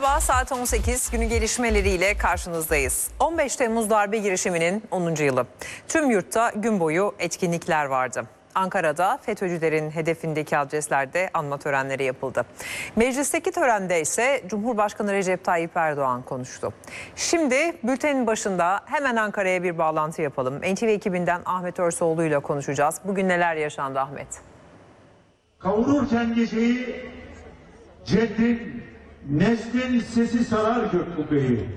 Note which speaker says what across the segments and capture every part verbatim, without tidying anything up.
Speaker 1: Merhaba, saat on sekiz, günün gelişmeleriyle karşınızdayız. on beş Temmuz darbe girişiminin onuncu yılı. Tüm yurtta gün boyu etkinlikler vardı. Ankara'da FETÖ'cülerin hedefindeki adreslerde anma törenleri yapıldı. Meclisteki törende ise Cumhurbaşkanı Recep Tayyip Erdoğan konuştu. Şimdi bültenin başında hemen Ankara'ya bir bağlantı yapalım. N T V ekibinden Ahmet Örsoğlu ile konuşacağız. Bugün neler yaşandı Ahmet?
Speaker 2: Kavururken geceyi ceddin, neslin sesi sarar gök kubbeyi.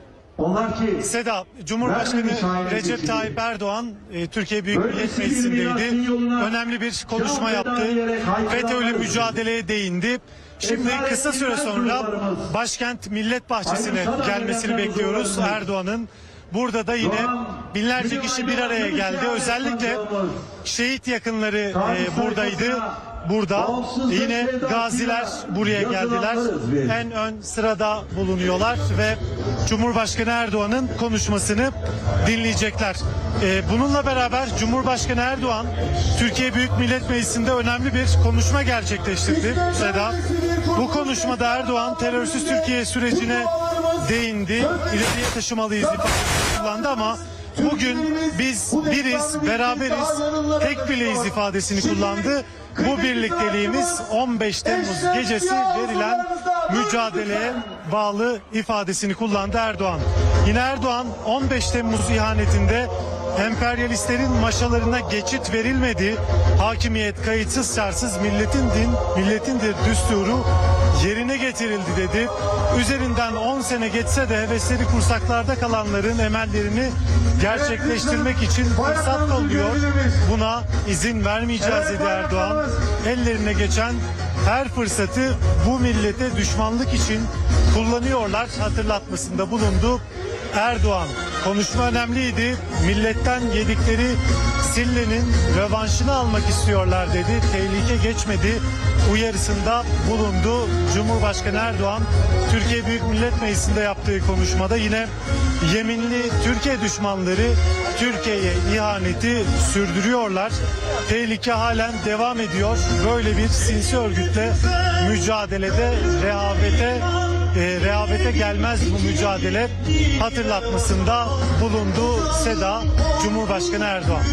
Speaker 2: Onlar ki
Speaker 3: Seda, Cumhurbaşkanı Recep Tayyip Erdoğan e, Türkiye Büyük Millet Meclisi'ndeydi. Önemli bir konuşma yaptı. FETÖ'yle mücadeleye değindi. Şimdi kısa süre sonra başkent Millet Bahçesi'ne gelmesini bekliyoruz Erdoğan'ın. Burada da yine binlerce kişi bir araya geldi. Özellikle şehit yakınları e, buradaydı. Burada yine gaziler buraya geldiler. En ön sırada bulunuyorlar ve Cumhurbaşkanı Erdoğan'ın konuşmasını dinleyecekler. Ee, bununla beraber Cumhurbaşkanı Erdoğan Türkiye Büyük Millet Meclisi'nde önemli bir konuşma gerçekleştirdi. Seda, bu konuşmada Erdoğan terörsüz Türkiye sürecine değindi. İleriye taşımalıyız ifadesini kullandı ama bugün biz biriz, beraberiz, tek bileyiz ifadesini kullandı. Bu birlikteliğimiz on beş Temmuz gecesi verilen mücadeleye bağlı ifadesini kullandı Erdoğan. Yine Erdoğan on beş Temmuz ihanetinde emperyalistlerin maşalarına geçit verilmedi. Hakimiyet kayıtsız şartsız milletin din, milletindir düsturu yerine getirildi dedi. Üzerinden on sene geçse de hevesleri kursaklarda kalanların emellerini gerçekleştirmek için fırsat kolluyor. Buna izin vermeyeceğiz dedi Erdoğan. Ellerine geçen her fırsatı bu millete düşmanlık için kullanıyorlar hatırlatmasında bulundu Erdoğan. Konuşma önemliydi. Milletten yedikleri sillenin rövanşını almak istiyorlar dedi. Tehlike geçmedi uyarısında bulundu Cumhurbaşkanı Erdoğan. Türkiye Büyük Millet Meclisi'nde yaptığı konuşmada yine yeminli Türkiye düşmanları Türkiye'ye ihaneti sürdürüyorlar. Tehlike halen devam ediyor. Böyle bir sinsi örgütle mücadelede rehavete E, rehavete gelmez bu mücadele hatırlatmasında bulundu Seda Cumhurbaşkanı Erdoğan.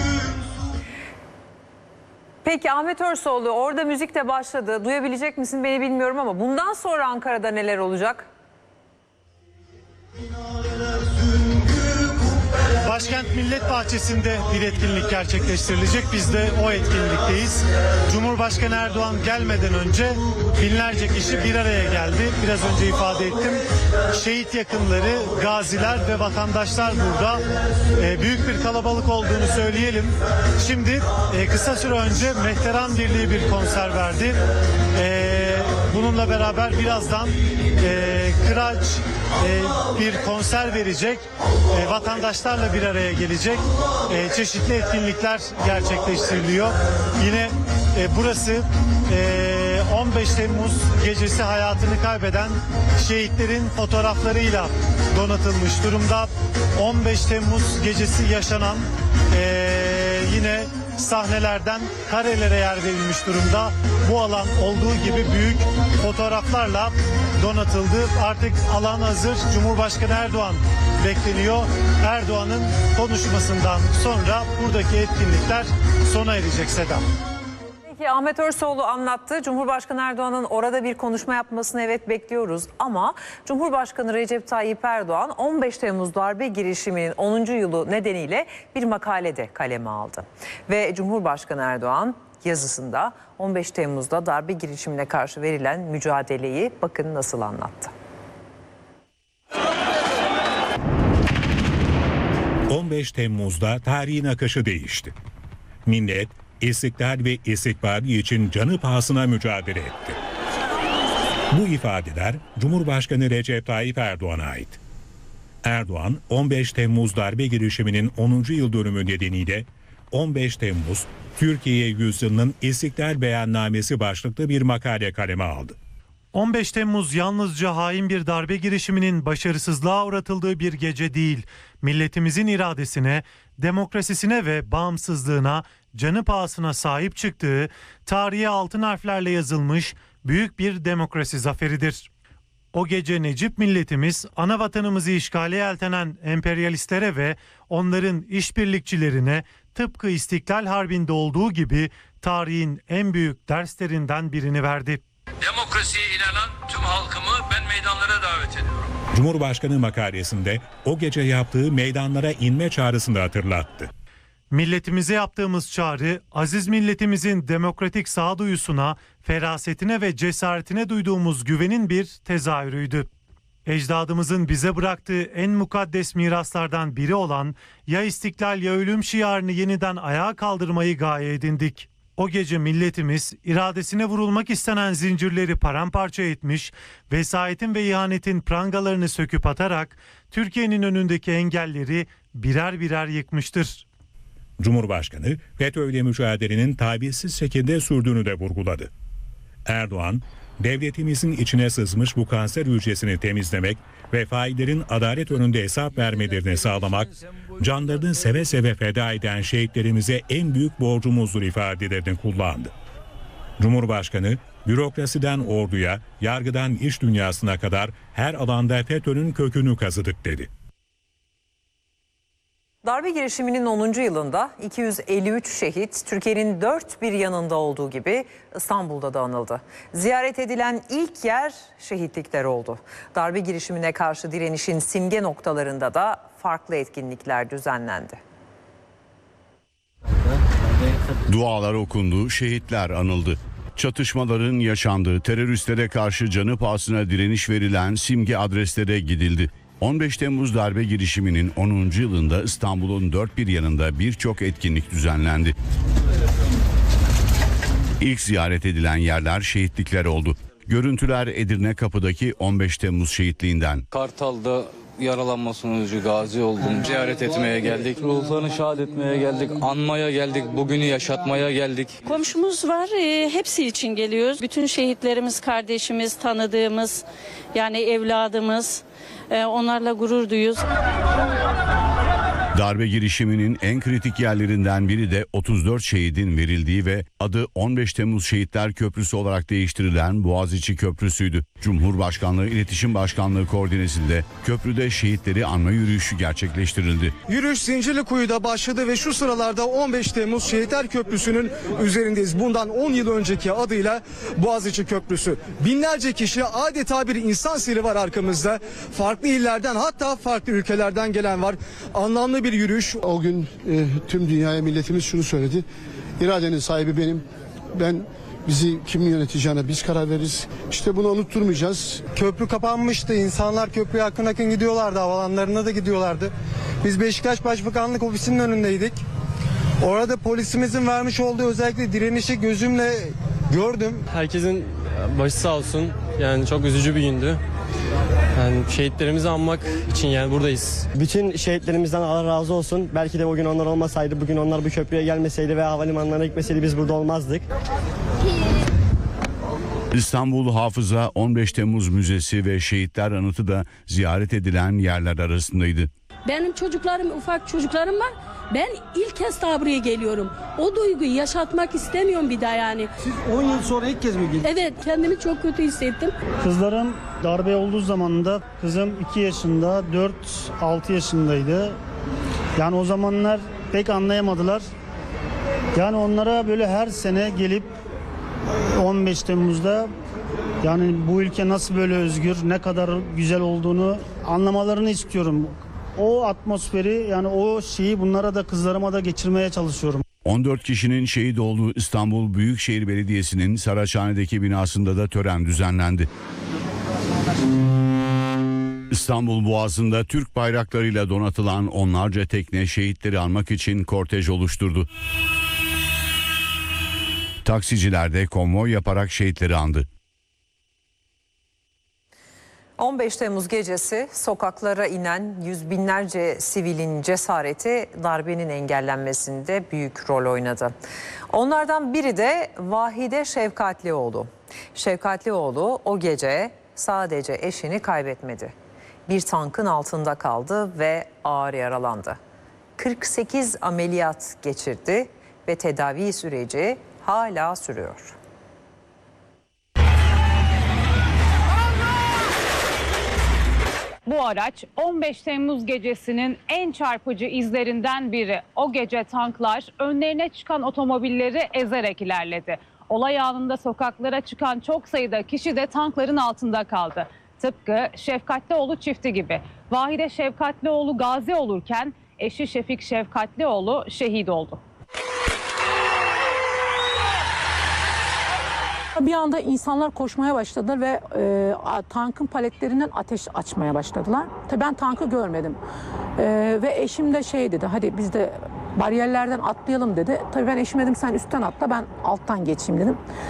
Speaker 1: Peki Ahmet Örsoğlu, orada müzik de başladı. Duyabilecek misin beni bilmiyorum ama bundan sonra Ankara'da neler olacak?
Speaker 3: Başkent Millet Bahçesi'nde bir etkinlik gerçekleştirilecek. Biz de o etkinlikteyiz. Cumhurbaşkanı Erdoğan gelmeden önce binlerce kişi bir araya geldi. Biraz önce ifade ettim. Şehit yakınları, gaziler ve vatandaşlar burada. Ee, büyük bir kalabalık olduğunu söyleyelim. Şimdi e, kısa süre önce Mehteran Birliği bir konser verdi. Ee, bununla beraber birazdan e, Kıraç e, bir konser verecek. E, vatandaşlarla bir araya gelecek. E, çeşitli etkinlikler gerçekleştiriliyor. Yine e, burası e, on beş Temmuz gecesi hayatını kaybeden şehitlerin fotoğraflarıyla donatılmış durumda. on beş Temmuz gecesi yaşanan e, yine sahnelerden karelere yer verilmiş durumda. Bu alan olduğu gibi büyük fotoğraflarla donatıldı. Artık alan hazır. Cumhurbaşkanı Erdoğan bekleniyor. Erdoğan'ın konuşmasından sonra buradaki etkinlikler sona erecek Seda.
Speaker 1: Peki Ahmet Örsoğlu anlattı. Cumhurbaşkanı Erdoğan'ın orada bir konuşma yapmasını evet bekliyoruz. Ama Cumhurbaşkanı Recep Tayyip Erdoğan on beş Temmuz darbe girişiminin onuncu yılı nedeniyle bir makalede kaleme aldı. Ve Cumhurbaşkanı Erdoğan yazısında on beş Temmuz'da darbe girişimine karşı verilen mücadeleyi bakın nasıl anlattı.
Speaker 4: on beş Temmuz'da tarihin akışı değişti. Millet, istiklal ve istikbali için canı pahasına mücadele etti. Bu ifadeler Cumhurbaşkanı Recep Tayyip Erdoğan'a ait. Erdoğan, on beş Temmuz darbe girişiminin onuncu yıl dönümü nedeniyle on beş Temmuz Türkiye Yüzyılının İstiklal Beyannamesi başlıklı bir makale kaleme aldı.
Speaker 3: on beş Temmuz yalnızca hain bir darbe girişiminin başarısızlığa uğratıldığı bir gece değil, milletimizin iradesine, demokrasisine ve bağımsızlığına canı pahasına sahip çıktığı, tarihe altın harflerle yazılmış büyük bir demokrasi zaferidir. O gece Necip milletimiz ana vatanımızı işgale yeltenen emperyalistlere ve onların işbirlikçilerine tıpkı İstiklal Harbi'nde olduğu gibi tarihin en büyük derslerinden birini verdi.
Speaker 5: Demokrasiye inanan tüm halkımı ben meydanlara davet ediyorum.
Speaker 4: Cumhurbaşkanı makalesinde o gece yaptığı meydanlara inme çağrısını hatırlattı.
Speaker 3: Milletimize yaptığımız çağrı, aziz milletimizin demokratik sağduyusuna, ferasetine ve cesaretine duyduğumuz güvenin bir tezahürüydü. Ecdadımızın bize bıraktığı en mukaddes miraslardan biri olan ya istiklal ya ölüm şiarını yeniden ayağa kaldırmayı gaye edindik. O gece milletimiz iradesine vurulmak istenen zincirleri paramparça etmiş, vesayetin ve ihanetin prangalarını söküp atarak Türkiye'nin önündeki engelleri birer birer yıkmıştır.
Speaker 4: Cumhurbaşkanı FETÖ'yle mücadelenin tabirsiz şekilde sürdüğünü de vurguladı. Erdoğan, devletimizin içine sızmış bu kanser hücresini temizlemek ve faillerin adalet önünde hesap vermelerini sağlamak, canlarını seve seve feda eden şehitlerimize en büyük borcumuzdur ifadelerini kullandı. Cumhurbaşkanı, bürokrasiden orduya, yargıdan iş dünyasına kadar her alanda FETÖ'nün kökünü kazıdık dedi.
Speaker 1: Darbe girişiminin onuncu yılında iki yüz elli üç şehit Türkiye'nin dört bir yanında olduğu gibi İstanbul'da da anıldı. Ziyaret edilen ilk yer şehitlikler oldu. Darbe girişimine karşı direnişin simge noktalarında da farklı etkinlikler düzenlendi.
Speaker 6: Dualar okundu, şehitler anıldı. Çatışmaların yaşandığı, teröristlere karşı canı pahasına direniş verilen simge adreslere gidildi. on beş Temmuz darbe girişiminin onuncu yılında İstanbul'un dört bir yanında birçok etkinlik düzenlendi. İlk ziyaret edilen yerler şehitlikler oldu. Görüntüler Edirne Kapı'daki on beş Temmuz şehitliğinden.
Speaker 7: Kartal'da yaralanma sonucu gazi oldum. Ziyaret etmeye geldik. Ruhlarını şad etmeye geldik. Anmaya geldik. Bugünü yaşatmaya geldik.
Speaker 8: Komşumuz var. E, hepsi için geliyoruz. Bütün şehitlerimiz kardeşimiz, tanıdığımız, yani evladımız. E, onlarla gurur duyuyoruz.
Speaker 6: Darbe girişiminin en kritik yerlerinden biri de otuz dört şehidin verildiği ve adı on beş Temmuz Şehitler Köprüsü olarak değiştirilen Boğaziçi Köprüsü'ydü. Cumhurbaşkanlığı İletişim Başkanlığı koordinesinde köprüde şehitleri anma yürüyüşü gerçekleştirildi.
Speaker 9: Yürüyüş Zincirlikuyu'da başladı ve şu sıralarda on beş Temmuz Şehitler Köprüsü'nün üzerindeyiz. Bundan on yıl önceki adıyla Boğaziçi Köprüsü. Binlerce kişi, adeta bir insan seli var arkamızda. Farklı illerden, hatta farklı ülkelerden gelen var. Anlamlı bir yürüyüş.
Speaker 10: O gün e, tüm dünyaya milletimiz şunu söyledi. İradenin sahibi benim. Ben bizi kim yöneteceğine biz karar veririz. İşte bunu unutturmayacağız.
Speaker 9: Köprü kapanmıştı. İnsanlar köprüye akın akın gidiyorlardı. Havalanlarına da gidiyorlardı. Biz Beşiktaş Başbakanlık Ofisi'nin önündeydik. Orada polisimizin vermiş olduğu özellikle direnişi gözümle gördüm.
Speaker 11: Herkesin başı sağ olsun. Yani çok üzücü bir gündü. Yani şehitlerimizi anmak için yani buradayız.
Speaker 12: Bütün şehitlerimizden Allah razı olsun. Belki de bugün onlar olmasaydı, bugün onlar bu köprüye gelmeseydi ve havalimanlarına gitmeseydi biz burada olmazdık.
Speaker 6: İstanbul Hafıza on beş Temmuz Müzesi ve Şehitler Anıtı da ziyaret edilen yerler arasındaydı.
Speaker 8: Benim çocuklarım, ufak çocuklarım var. Ben ilk kez daha buraya geliyorum. O duyguyu yaşatmak istemiyorum bir daha yani.
Speaker 9: Siz on yıl sonra ilk kez mi geldiniz?
Speaker 8: Evet, kendimi çok kötü hissettim.
Speaker 13: Kızlarım darbe olduğu zamanında kızım iki yaşında, dört altı yaşındaydı. Yani o zamanlar pek anlayamadılar. Yani onlara böyle her sene gelip on beş Temmuz'da yani bu ülke nasıl böyle özgür, ne kadar güzel olduğunu anlamalarını istiyorum. O atmosferi, yani o şeyi bunlara da, kızlarıma da geçirmeye çalışıyorum.
Speaker 6: on dört kişinin şehit olduğu İstanbul Büyükşehir Belediyesi'nin Saraçhane'deki binasında da tören düzenlendi. İstanbul Boğazı'nda Türk bayraklarıyla donatılan onlarca tekne şehitleri anmak için kortej oluşturdu. Taksiciler de konvoy yaparak şehitleri andı.
Speaker 1: on beş Temmuz gecesi sokaklara inen yüz binlerce sivilin cesareti darbenin engellenmesinde büyük rol oynadı. Onlardan biri de Vahide Şefkatlioğlu. Şefkatlioğlu o gece sadece eşini kaybetmedi. Bir tankın altında kaldı ve ağır yaralandı. kırk sekiz ameliyat geçirdi ve tedavi süreci hala sürüyor.
Speaker 14: Bu araç on beş Temmuz gecesinin en çarpıcı izlerinden biri. O gece tanklar önlerine çıkan otomobilleri ezerek ilerledi. Olay anında sokaklara çıkan çok sayıda kişi de tankların altında kaldı. Tıpkı Şefkatlioğlu çifti gibi. Vahide Şefkatlioğlu gazi olurken eşi Şefik Şefkatlioğlu şehit oldu.
Speaker 15: Bir anda insanlar koşmaya başladılar ve e, tankın paletlerinden ateş açmaya başladılar. Tabii ben tankı görmedim. E, ve eşim de şey dedi, hadi biz de bariyerlerden atlayalım dedi. Tabii ben eşime dedim sen üstten atla, ben alttan geçeyim dedim.